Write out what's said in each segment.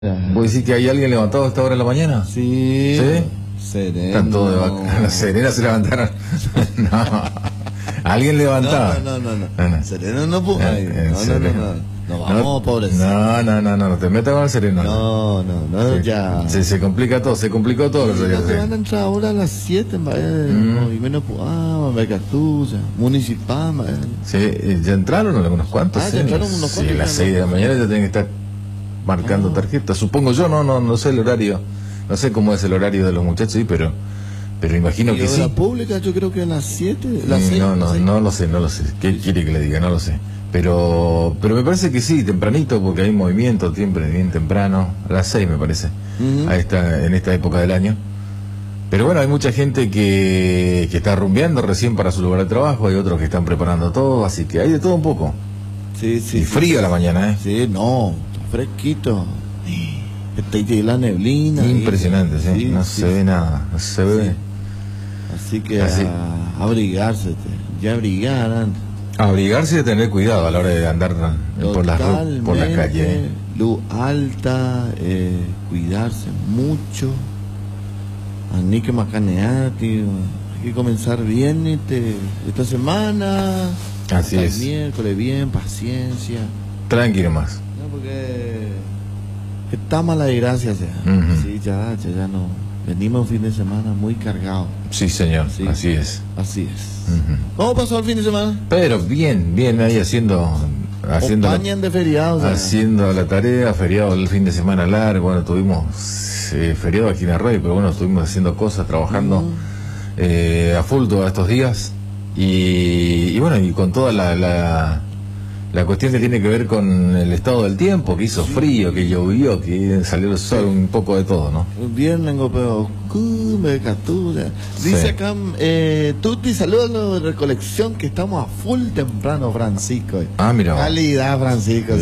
¿Vos decís que hay alguien levantado a esta hora de la mañana? Sí. ¿Sí? Sereno. Están todos de vacaciones. Las serenas se levantaron. No. ¿Alguien levantaba? No. Sereno no pudo. No. No vamos, pobrecito. No te metas con el sereno. No, Sí. ya. Se complica todo, se complicó todo. Se van a entrar ahora a las 7 y menos Becatuya, Municipal. Sí, ya entraron algunos cuantos. Ya entraron unos cuantos. Sí, a las 6 de la mañana ya tienen que estar marcando tarjetas. Supongo yo, no sé el horario. No sé cómo es el horario de los muchachos, sí, pero imagino que de sí. La pública yo creo que a las 7, las 6. No lo sé. ¿Qué quiere que le diga? No lo sé. Pero me parece que sí, tempranito, porque hay movimiento siempre bien temprano, a las 6 me parece, en esta época del año. Pero bueno, hay mucha gente que está rumbeando recién para su lugar de trabajo, hay otros que están preparando todo, así que hay de todo un poco. Sí. Y frío a la mañana, ¿eh? Sí, no, fresquito. Está la neblina. Impresionante, ¿sí? No se ve nada, no se ve. Así que a abrigarse, ya abrigaran. Abrigarse y a tener cuidado a la hora de andar por la calle. Luz alta, cuidarse mucho. Ni que macanear, tío. Hay que comenzar bien esta semana. Así es. El miércoles bien, paciencia. Tranquilo más. No, porque está mala desgracia ya. Sí, ya no. Venimos un fin de semana muy cargado. Sí, señor, sí. Así es. ¿Cómo pasó el fin de semana? Pero bien ahí haciendo de feriados. Haciendo la tarea, feriado el fin de semana largo. Bueno, tuvimos feriado aquí en la radio, pero bueno, estuvimos haciendo cosas, trabajando a full todos estos días. Y bueno, y con toda la cuestión que tiene que ver con el estado del tiempo, que hizo frío, que llovió, que salió el sol, un poco de todo, ¿no? Viernes, pero dice acá, Tuti, saludos de recolección, que estamos a full temprano, Francisco. Mira. Calidad, Francisco.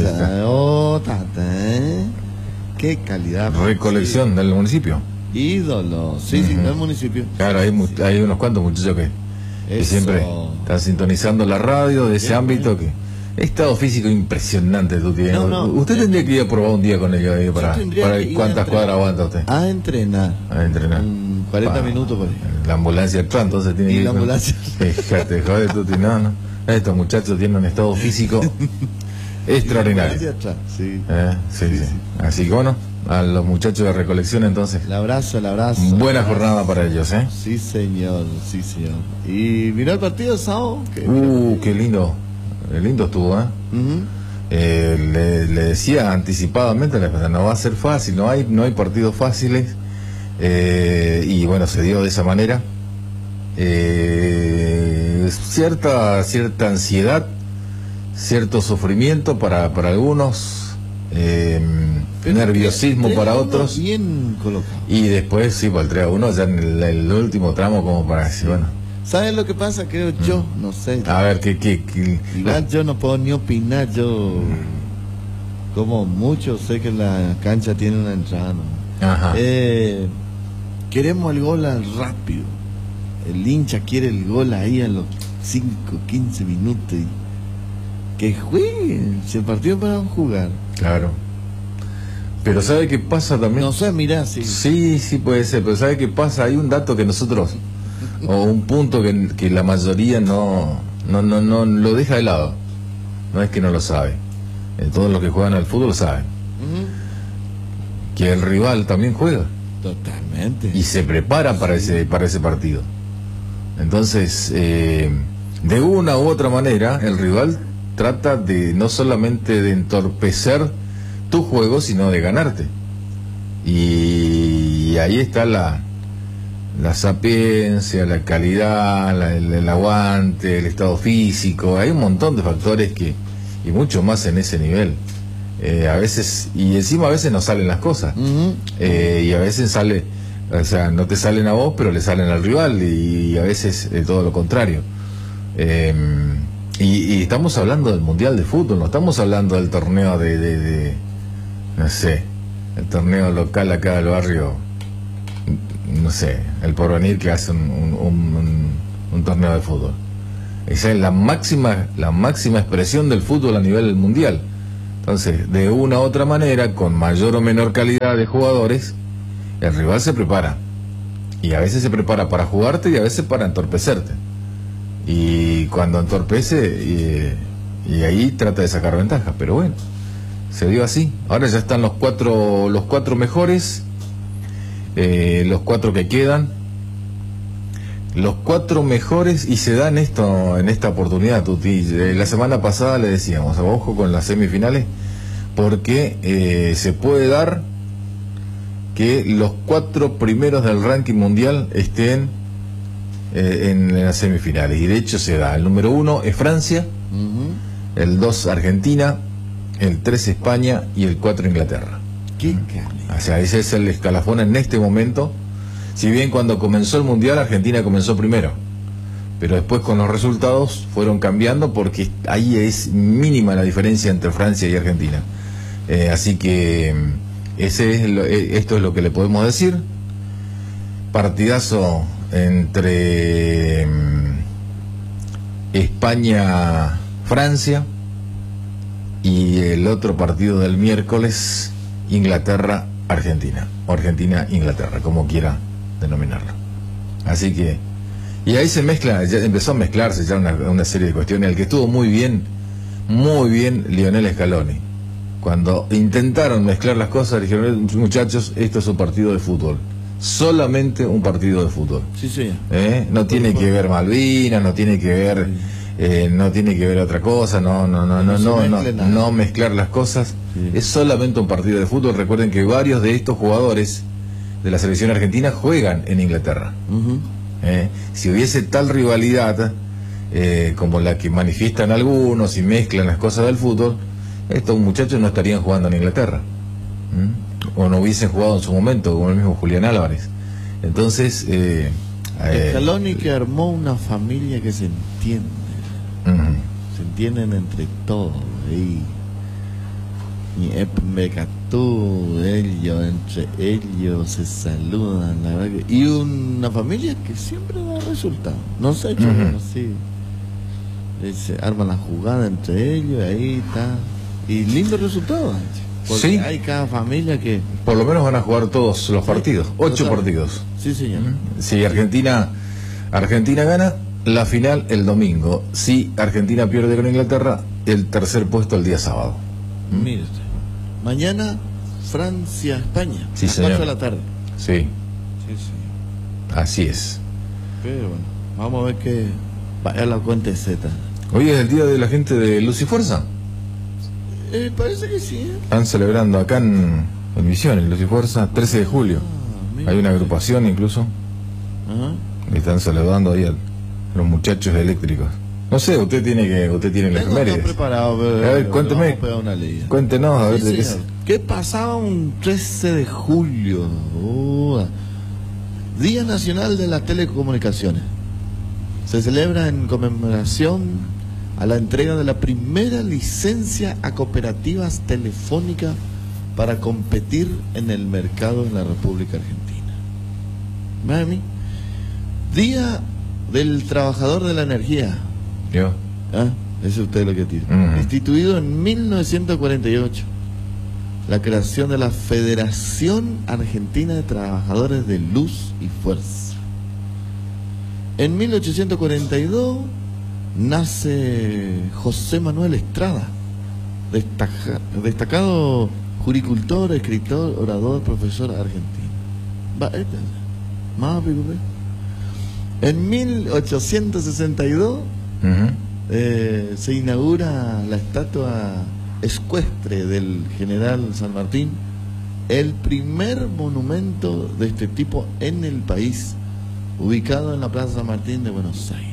Qué calidad. Recolección del municipio. Ídolo, sí, del municipio. Claro, hay unos cuantos muchachos que siempre están sintonizando la radio de ese ámbito que... Estado físico impresionante tú tienes. Usted tendría que ir a probar un día con ellos ahí para ver cuántas cuadras aguanta usted. A entrenar. 40 minutos por ahí. La ambulancia atrás, entonces tiene que ir. La ambulancia. Fíjate, joder, tú no. Estos muchachos tienen un estado físico extraordinario. Sí. Así que bueno, a los muchachos de recolección entonces. El abrazo. Buena jornada para ellos, ¿eh? Sí, señor. Y miró el partido de sábado. Qué lindo. Lindo estuvo, le decía anticipadamente, no va a ser fácil, no hay partidos fáciles, y bueno, se dio de esa manera. Cierta ansiedad, cierto sufrimiento para algunos, nerviosismo para otros, bien colocado. Y después sí, para el 3-1 ya en el último tramo, como para decir, bueno. ¿Sabes lo que pasa? Creo yo, no sé. A ver, Igual yo no puedo ni opinar, yo como mucho sé que la cancha tiene una entrada, ¿no? Queremos el gol rápido. El hincha quiere el gol ahí a los 5, 15 minutos. Que jueguen, si el partido es para jugar. Claro. Pero ¿sabe qué pasa también? No sé, mirá, sí. Sí puede ser, pero ¿sabe qué pasa? Hay un dato que nosotros... o un punto que la mayoría no lo deja de lado. No es que no lo sabe, todos los que juegan al fútbol lo saben, que el rival también juega totalmente y se prepara para ese partido. Entonces de una u otra manera el rival trata de no solamente de entorpecer tu juego, sino de ganarte, y ahí está la sapiencia, la calidad, el aguante, el estado físico. Hay un montón de factores y mucho más en ese nivel. A veces, y encima a veces no salen las cosas. Y a veces sale, o sea, no te salen a vos, pero le salen al rival, y a veces todo lo contrario. Y estamos hablando del Mundial de Fútbol, no estamos hablando del torneo no sé, el torneo local acá del barrio. No sé, el Porvenir, que hace un torneo de fútbol. Esa es la máxima expresión del fútbol a nivel mundial. Entonces, de una u otra manera, con mayor o menor calidad de jugadores, el rival se prepara. Y a veces se prepara para jugarte y a veces para entorpecerte. Y cuando entorpece, y ahí trata de sacar ventaja. Pero bueno, se dio así. Ahora ya están los cuatro mejores, los 4 que quedan. Los 4 mejores, y se dan esto en esta oportunidad, Tuti. La semana pasada le decíamos, ojo con las semifinales, porque se puede dar que los 4 primeros del ranking mundial estén en las semifinales, y de hecho se da. El número 1 es Francia, el 2 Argentina, el 3 España y el 4 Inglaterra. O sea, ese es el escalafón en este momento. Si bien cuando comenzó el mundial Argentina comenzó primero, pero después con los resultados fueron cambiando, porque ahí es mínima la diferencia entre Francia y Argentina. Así que esto es lo que le podemos decir. Partidazo entre España-Francia, y el otro partido del miércoles, Inglaterra-Argentina, o Argentina-Inglaterra, como quiera denominarlo. Así que, y ahí se mezcla, ya empezó a mezclarse ya una serie de cuestiones. El que estuvo muy bien Lionel Scaloni. Cuando intentaron mezclar las cosas, dijeron: muchachos, esto es un partido de fútbol, solamente un partido de fútbol. Sí, sí. No tiene que ver Malvinas, no tiene que ver no tiene que ver otra cosa, no mezclar las cosas. Sí. Es solamente un partido de fútbol. Recuerden que varios de estos jugadores de la selección argentina juegan en Inglaterra. Si hubiese tal rivalidad como la que manifiestan algunos y mezclan las cosas del fútbol, estos muchachos no estarían jugando en Inglaterra, o no hubiesen jugado en su momento, como el mismo Julián Álvarez. Entonces Scaloni, que armó una familia que se entiende, se entienden entre todos, entre ellos se saludan, la verdad y una familia que siempre da resultados. No sé, así se arman la jugada entre ellos, ahí está, y lindo resultado. Porque sí, hay cada familia que por lo menos van a jugar todos los partidos, 8 partidos. Sí, señor. Si Argentina gana, la final el domingo. Si Argentina pierde con Inglaterra, el tercer puesto el día sábado. Mire usted, mañana Francia-España, sí, a las 4 de la tarde. Sí. Sí. Así es. Pero bueno, vamos a ver que vaya la cuenta Z. Hoy es el día de la gente de Luz y Fuerza. Parece que sí. Están celebrando acá en Misiones, Luz y Fuerza, 13 de julio. Hay una agrupación incluso. Están saludando ahí a los muchachos eléctricos. No sé, usted tiene la efemérides. Preparado, a ver, cuénteme. Cuéntenos, a ver de qué pasaba un 13 de julio. Día Nacional de las Telecomunicaciones. Se celebra en conmemoración a la entrega de la primera licencia a cooperativas telefónicas para competir en el mercado en la República Argentina. Mami, Día del Trabajador de la Energía. Yo. Ese usted lo que tiene. Instituido en 1948. La creación de la Federación Argentina de Trabajadores de Luz y Fuerza. En 1842 nace José Manuel Estrada, destacado juricultor, escritor, orador, profesor argentino. En 1862 se inaugura la estatua ecuestre del general San Martín, el primer monumento de este tipo en el país, ubicado en la Plaza San Martín de Buenos Aires.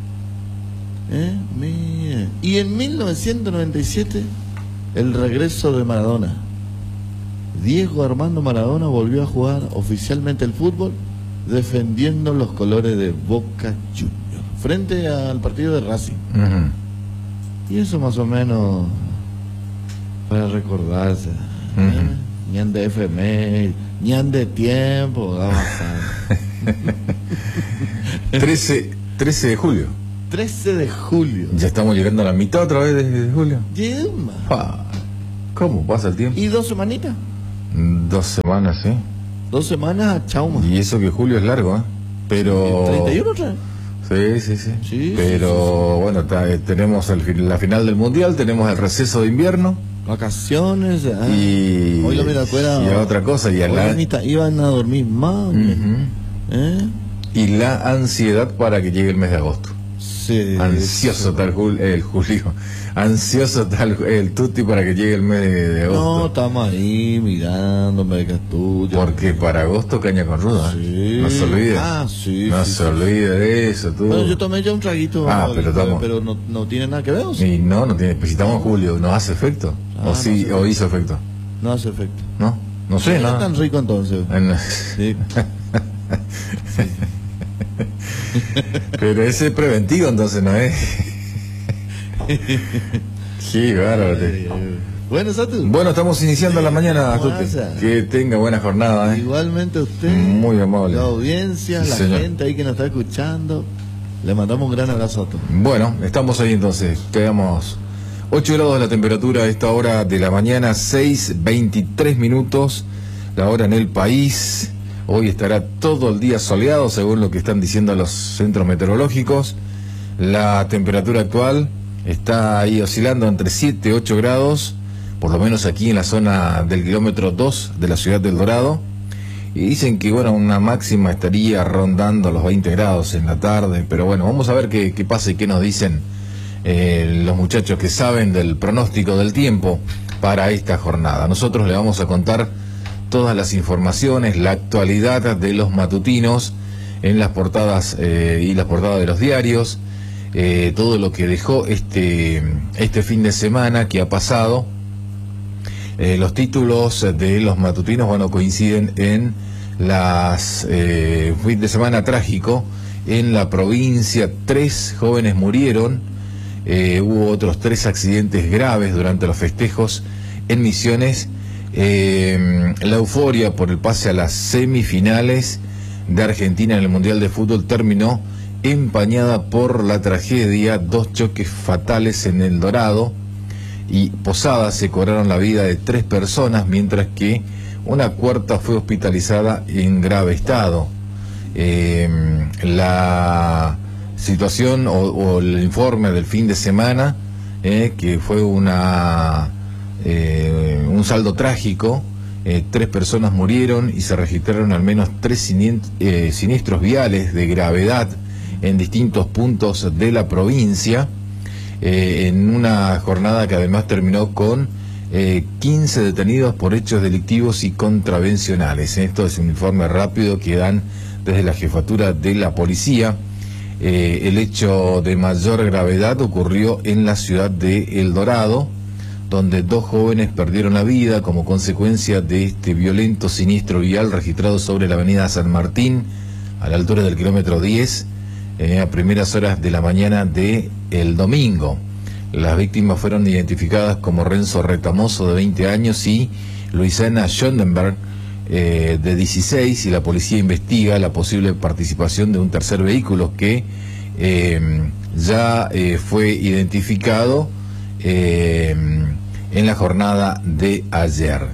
Y en 1997 el regreso de Maradona. Diego Armando Maradona volvió a jugar oficialmente el fútbol, defendiendo los colores de Boca Juniors frente al partido de Racing. Y eso más o menos para recordarse. Ni ande efemérides, ni ande tiempo. 13 de julio. 13 de julio. Ya estamos llegando a la mitad otra vez de julio. ¿Cómo pasa el tiempo? ¿Y 2 semanitas? 2 semanas, sí. 2 semanas, chau. Y eso que julio es largo, ¿eh? Pero... 31 otra. Sí. Pero bueno, tenemos la final del Mundial, tenemos el receso de invierno. Vacaciones. Y... Hoy lo me acuerdo. Y a otra cosa. Y iban a dormir más. Y la ansiedad para que llegue el mes de agosto. Sí. Ansioso está el Julio. Ansioso está el Tuti para que llegue el mes de agosto. No, estamos ahí mirando, porque para agosto caña con ruda. Sí. No se olvide. No se olvide de eso, tú. Bueno, yo tomé ya un traguito. Pero no tiene nada que ver. ¿O sí? Y no tiene. Pues si estamos en julio, ¿no hace efecto? ¿O hizo efecto? No hace efecto. No sé, no. No es tan rico entonces. Sí. Pero ese es preventivo, entonces no es. Qué bárbaro. Bueno, Satu. Bueno, estamos iniciando la mañana, Tuti. Que tenga buena jornada. Igualmente usted. Muy amable. La audiencia, la gente ahí que nos está escuchando. Le mandamos un gran abrazo a todos. Bueno, estamos ahí entonces. Quedamos 8 grados la temperatura a esta hora de la mañana, 6:23 minutos. La hora en el país. Hoy estará todo el día soleado, según lo que están diciendo los centros meteorológicos. La temperatura actual está ahí oscilando entre 7 y 8 grados, por lo menos aquí en la zona del kilómetro 2 de la ciudad del Dorado. Y dicen que, bueno, una máxima estaría rondando los 20 grados en la tarde. Pero bueno, vamos a ver qué pasa y qué nos dicen los muchachos que saben del pronóstico del tiempo para esta jornada. Nosotros le vamos a contar todas las informaciones, la actualidad de los matutinos en las portadas y las portadas de los diarios, todo lo que dejó este fin de semana que ha pasado. Los títulos de los matutinos, bueno, coinciden en fin de semana trágico en la provincia. 3 jóvenes murieron, hubo otros 3 accidentes graves durante los festejos en Misiones. La euforia por el pase a las semifinales de Argentina en el Mundial de Fútbol terminó empañada por la tragedia. 2 choques fatales en El Dorado y Posadas se cobraron la vida de 3 personas, mientras que una cuarta fue hospitalizada en grave estado. La situación o el informe del fin de semana, que fue un saldo trágico. 3 personas murieron y se registraron al menos 3 siniestros viales de gravedad en distintos puntos de la provincia, en una jornada que además terminó con 15 detenidos por hechos delictivos y contravencionales. Esto es un informe rápido que dan desde la jefatura de la policía. El hecho de mayor gravedad ocurrió en la ciudad de El Dorado, donde 2 jóvenes perdieron la vida como consecuencia de este violento siniestro vial registrado sobre la avenida San Martín, a la altura del kilómetro 10, a primeras horas de la mañana del domingo. Las víctimas fueron identificadas como Renzo Retamoso, de 20 años, y Luisana Schondenberg, de 16, y la policía investiga la posible participación de un tercer vehículo que ya fue identificado en la jornada de ayer.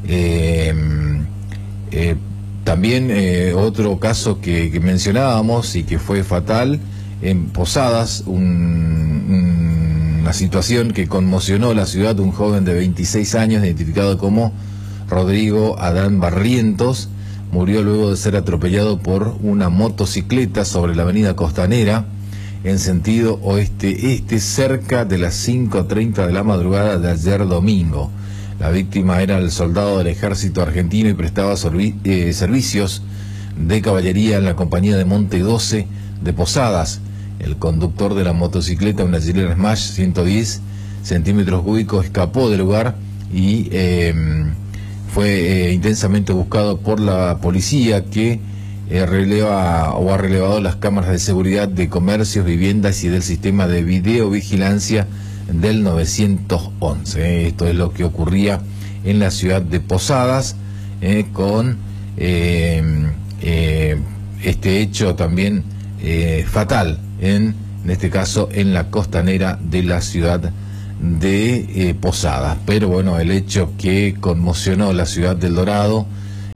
También otro caso que mencionábamos y que fue fatal en Posadas, una situación que conmocionó la ciudad. Un joven de 26 años, identificado como Rodrigo Adán Barrientos, murió luego de ser atropellado por una motocicleta sobre la avenida Costanera en sentido oeste-este, cerca de las 5:30 de la madrugada de ayer domingo. La víctima era el soldado del ejército argentino y prestaba servicios de caballería en la compañía de Monte 12 de Posadas. El conductor de la motocicleta, una Gilera Smash 110 centímetros cúbicos, escapó del lugar y fue intensamente buscado por la policía, que ha relevado las cámaras de seguridad de comercios, viviendas y del sistema de videovigilancia del 911. Esto es lo que ocurría en la ciudad de Posadas, con este hecho también fatal, en este caso en la costanera de la ciudad de Posadas. Pero bueno, el hecho que conmocionó la ciudad del Dorado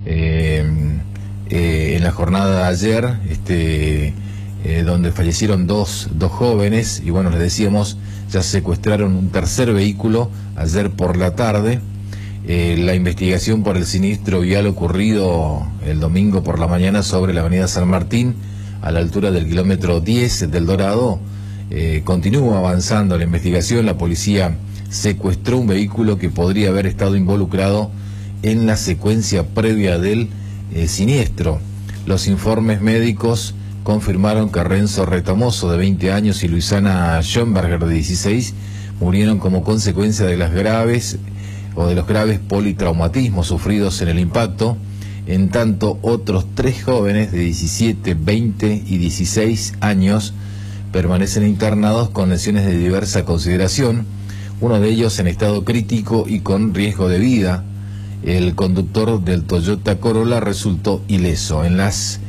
en la jornada de ayer, donde fallecieron dos jóvenes, y bueno, les decíamos, ya secuestraron un tercer vehículo ayer por la tarde. La investigación por el siniestro vial ocurrido el domingo por la mañana sobre la avenida San Martín, a la altura del kilómetro 10 del Dorado, continúa avanzando la investigación. La policía secuestró un vehículo que podría haber estado involucrado en la secuencia previa del siniestro. Los informes médicos confirmaron que Renzo Retamoso, de 20 años, y Luisana Schoenberger, de 16, murieron como consecuencia de los graves politraumatismos sufridos en el impacto. En tanto, otros 3 jóvenes de 17, 20 y 16 años permanecen internados con lesiones de diversa consideración, uno de ellos en estado crítico y con riesgo de vida. El conductor del Toyota Corolla resultó ileso. En las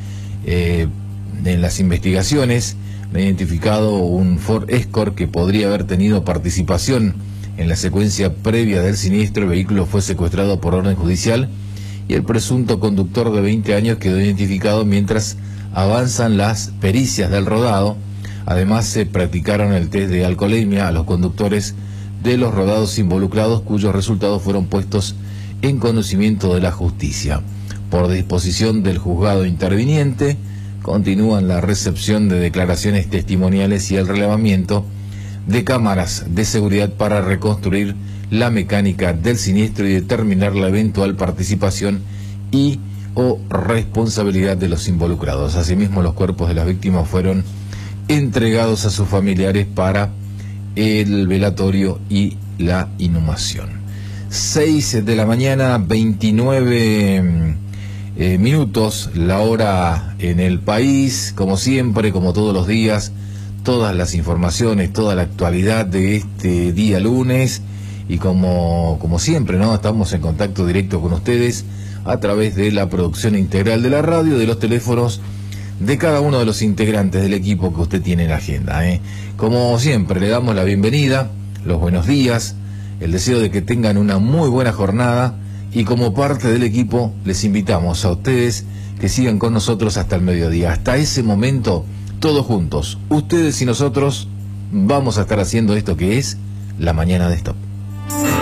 investigaciones han identificado un Ford Escort que podría haber tenido participación en la secuencia previa del siniestro. El vehículo fue secuestrado por orden judicial y el presunto conductor de 20 años quedó identificado mientras avanzan las pericias del rodado. Además, se practicaron el test de alcoholemia a los conductores de los rodados involucrados, cuyos resultados fueron puestos en conocimiento de la justicia. Por disposición del juzgado interviniente, continúan la recepción de declaraciones testimoniales y el relevamiento de cámaras de seguridad para reconstruir la mecánica del siniestro y determinar la eventual participación y o responsabilidad de los involucrados. Asimismo, los cuerpos de las víctimas fueron entregados a sus familiares para el velatorio y la inhumación. 6 de la mañana, 29 minutos, la hora en el país. Como siempre, como todos los días, todas las informaciones, toda la actualidad de este día lunes, y como siempre, ¿no? Estamos en contacto directo con ustedes a través de la producción integral de la radio, de los teléfonos de cada uno de los integrantes del equipo que usted tiene en la agenda, ¿eh? Como siempre, le damos la bienvenida, los buenos días, el deseo de que tengan una muy buena jornada, y como parte del equipo les invitamos a ustedes que sigan con nosotros hasta el mediodía. Hasta ese momento, todos juntos, ustedes y nosotros, vamos a estar haciendo esto que es La Mañana de Stop.